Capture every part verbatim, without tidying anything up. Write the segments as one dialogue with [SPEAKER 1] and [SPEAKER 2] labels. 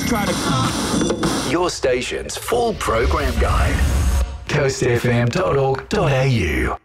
[SPEAKER 1] just try to...
[SPEAKER 2] Your station's full program guide. coast f m dot org dot a u.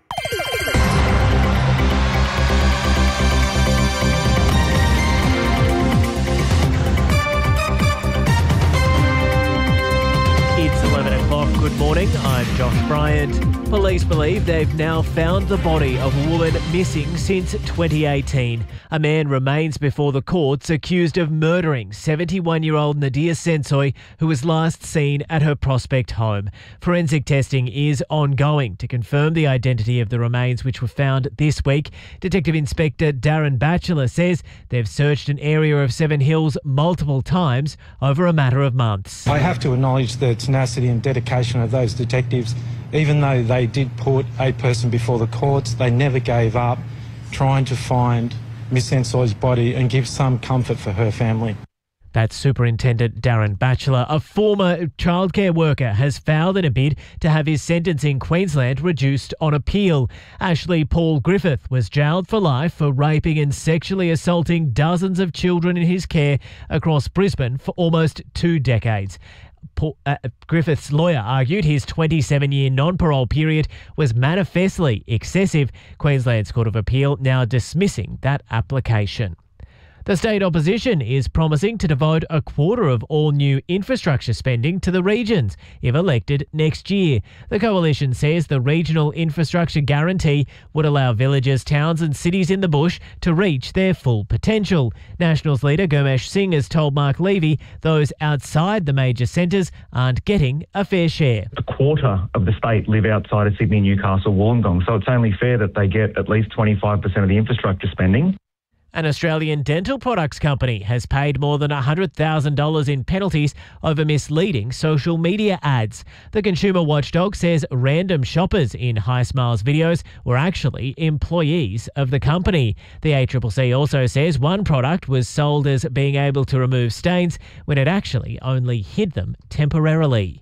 [SPEAKER 3] It's eleven o'clock. Good morning. I'm Josh Bryant. Police believe they've now found the body of a woman missing since twenty eighteen. A man remains before the courts accused of murdering seventy-one-year-old Nadia Sensoy, who was last seen at her Prospect home. Forensic testing is ongoing to confirm the identity of the remains, which were found this week. Detective Inspector Darren Batchelor says they've searched an area of Seven Hills multiple times over a matter of months.
[SPEAKER 4] I have to acknowledge the tenacity and dedication of those detectives. Even though they did put a person before the courts, they never gave up trying to find Miss Sensoy's body and give some comfort for her family.
[SPEAKER 3] That's Superintendent Darren Batchelor. A former childcare worker has filed in a bid to have his sentence in Queensland reduced on appeal. Ashley Paul Griffith was jailed for life for raping and sexually assaulting dozens of children in his care across Brisbane for almost two decades. Paul, uh, Griffith's lawyer argued his twenty-seven-year non-parole period was manifestly excessive. Queensland's Court of Appeal now dismissing that application. The state opposition is promising to devote a quarter of all new infrastructure spending to the regions if elected next year. The coalition says the regional infrastructure guarantee would allow villages, towns and cities in the bush to reach their full potential. Nationals leader Gurmesh Singh has told Mark Levy those outside the major centres aren't getting a fair share.
[SPEAKER 5] A quarter of the state live outside of Sydney, Newcastle, Wollongong, so it's only fair that they get at least twenty-five percent of the infrastructure spending.
[SPEAKER 3] An Australian dental products company has paid more than one hundred thousand dollars in penalties over misleading social media ads. The consumer watchdog says random shoppers in High Smiles videos were actually employees of the company. The A C C C also says one product was sold as being able to remove stains when it actually only hid them temporarily.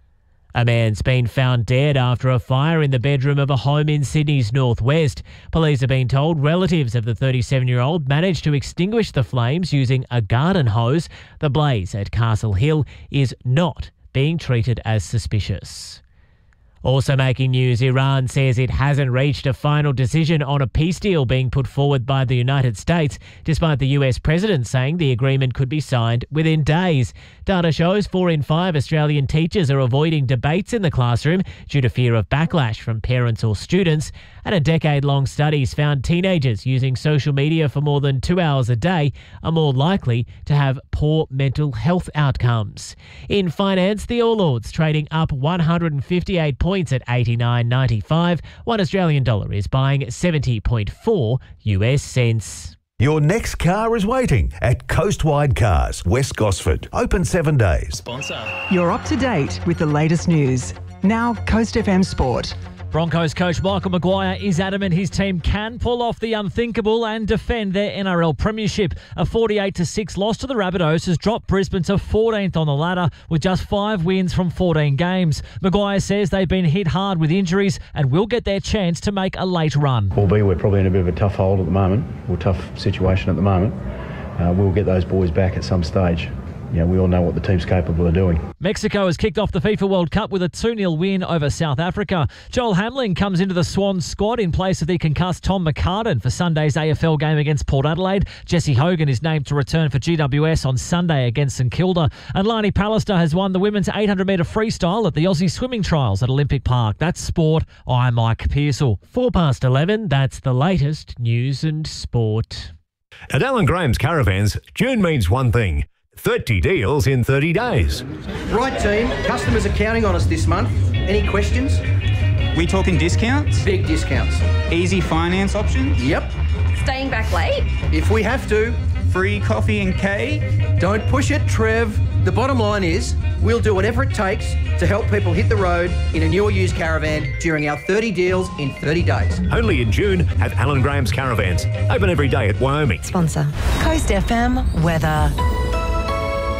[SPEAKER 3] A man's been found dead after a fire in the bedroom of a home in Sydney's northwest. Police have been told relatives of the thirty-seven-year-old managed to extinguish the flames using a garden hose. The blaze at Castle Hill is not being treated as suspicious. Also making news, Iran says it hasn't reached a final decision on a peace deal being put forward by the United States, despite the U S president saying the agreement could be signed within days. Data shows four in five Australian teachers are avoiding debates in the classroom due to fear of backlash from parents or students. And a decade-long studies found teenagers using social media for more than two hours a day are more likely to have poor mental health outcomes. In finance, the All Ords trading up one hundred fifty-eight points at eighty-nine ninety-five. One Australian dollar is buying seventy point four U S cents.
[SPEAKER 6] Your next car is waiting at Coastwide Cars, West Gosford. Open seven days.
[SPEAKER 1] Sponsor.
[SPEAKER 7] You're up to date with the latest news. Now, Coast F M Sport.
[SPEAKER 8] Broncos coach Michael Maguire is adamant his team can pull off the unthinkable and defend their N R L premiership. A forty-eight to six loss to the Rabbitohs has dropped Brisbane to fourteenth on the ladder with just five wins from fourteen games. Maguire says they've been hit hard with injuries and will get their chance to make a late run.
[SPEAKER 9] Albeit we're probably in a bit of a tough hold at the moment, or tough situation at the moment. Uh, we'll get those boys back at some stage. You know, we all know what the team's capable of doing.
[SPEAKER 8] Mexico has kicked off the FIFA World Cup with a two nil win over South Africa. Joel Hamling comes into the Swans squad in place of the concussed Tom McCartan for Sunday's A F L game against Port Adelaide. Jesse Hogan is named to return for G W S on Sunday against St Kilda. And Lani Pallister has won the women's eight hundred metre freestyle at the Aussie Swimming Trials at Olympic Park. That's sport. I'm Mike Pearsall.
[SPEAKER 3] Four past eleven, that's the latest news and sport.
[SPEAKER 6] At Alan Graham's Caravans, June means one thing. thirty deals in thirty days.
[SPEAKER 10] Right, team. Customers are counting on us this month. Any questions?
[SPEAKER 1] We talking discounts?
[SPEAKER 10] Big discounts.
[SPEAKER 1] Easy finance options?
[SPEAKER 10] Yep.
[SPEAKER 11] Staying back late?
[SPEAKER 10] If we have to.
[SPEAKER 1] Free coffee and cake?
[SPEAKER 10] Don't push it, Trev. The bottom line is we'll do whatever it takes to help people hit the road in a new or used caravan during our thirty deals in thirty days.
[SPEAKER 6] Only in June at Alan Graham's Caravans. Open every day at Wyoming.
[SPEAKER 12] Sponsor. Coast F M weather.
[SPEAKER 11] Partly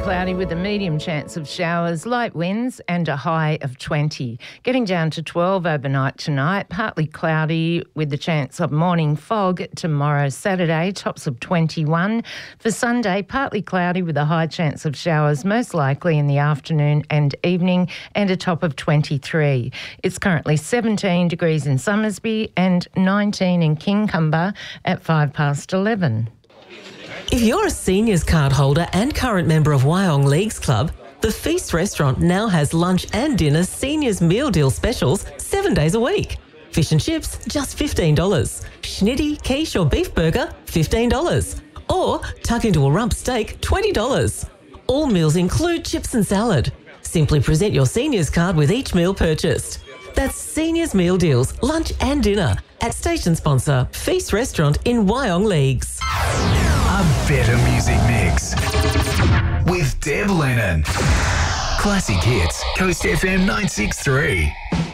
[SPEAKER 11] cloudy with a medium chance of showers, light winds and a high of twenty. Getting down to twelve overnight tonight, partly cloudy with the chance of morning fog tomorrow, Saturday, tops of twenty-one. For Sunday, partly cloudy with a high chance of showers, most likely in the afternoon and evening, and a top of twenty-three. It's currently seventeen degrees in Summersby and nineteen in Kincumber at five past eleven.
[SPEAKER 12] If you're a seniors card holder and current member of Wyong Leagues Club, the Feast restaurant now has lunch and dinner seniors meal deal specials seven days a week. Fish and chips, just fifteen dollars. Schnitty, quiche or beef burger, fifteen dollars. Or tuck into a rump steak, twenty dollars. All meals include chips and salad. Simply present your seniors card with each meal purchased. That's Seniors Meal Deals, lunch and dinner at station sponsor Feast Restaurant in Wyong Leagues.
[SPEAKER 2] A better music mix with Deb Lennon. Classic hits, Coast F M nine six three.